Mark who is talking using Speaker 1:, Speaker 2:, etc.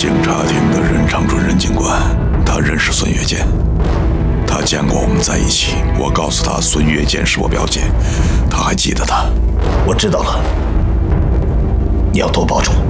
Speaker 1: 警察厅的任长春任警官，他认识孙越剑，他见过我们在一起。我告诉他，孙越剑是我表姐，他还记得他。
Speaker 2: 我知道了，你要多保重。